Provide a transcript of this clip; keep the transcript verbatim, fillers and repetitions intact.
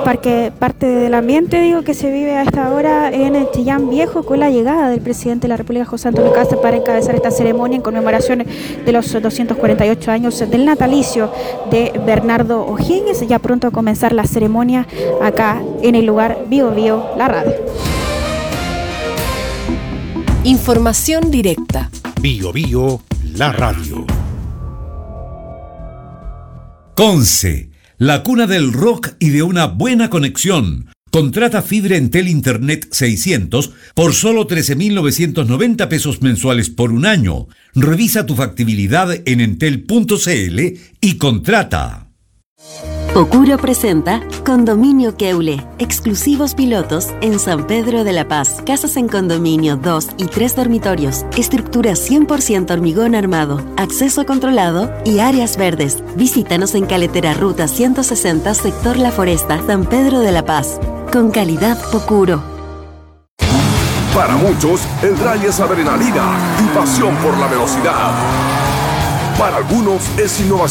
Parque, parte del ambiente, digo, que se vive a esta hora en el Chillán Viejo, con la llegada del presidente de la República, José Antonio Kast, para encabezar esta ceremonia en conmemoración de los doscientos cuarenta y ocho años del natalicio de Bernardo O'Higgins. Ya pronto a comenzar la ceremonia acá en el lugar Bio Bio, la radio. Información directa. Bio Bio, la radio. Conce, la cuna del rock y de una buena conexión. Contrata fibra Entel Internet seiscientos por solo trece mil novecientos noventa pesos mensuales por un año. Revisa tu factibilidad en entel punto c l y contrata. Pocuro presenta Condominio Keule, exclusivos pilotos en San Pedro de la Paz. Casas en condominio, dos y tres dormitorios, estructura cien por ciento hormigón armado, acceso controlado y áreas verdes. Visítanos en Caletera Ruta ciento sesenta, sector La Foresta, San Pedro de la Paz. Con calidad Pocuro. Para muchos, el rally es adrenalina y pasión por la velocidad. Para algunos es innovación